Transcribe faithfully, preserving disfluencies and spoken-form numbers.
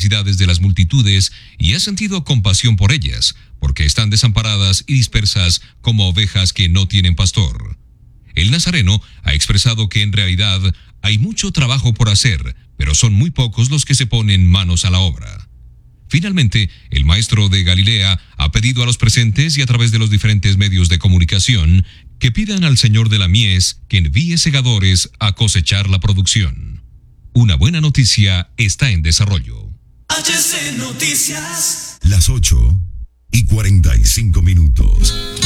necesidades de las multitudes y ha sentido compasión por ellas, porque están desamparadas y dispersas como ovejas que no tienen pastor. El Nazareno ha expresado que en realidad hay mucho trabajo por hacer, pero son muy pocos los que se ponen manos a la obra. Finalmente, el maestro de Galilea ha pedido a los presentes y a través de los diferentes medios de comunicación que pidan al Señor de la mies que envíe segadores a cosechar la producción. Una buena noticia está en desarrollo. H C Noticias. Las ocho y cuarenta y cinco minutos.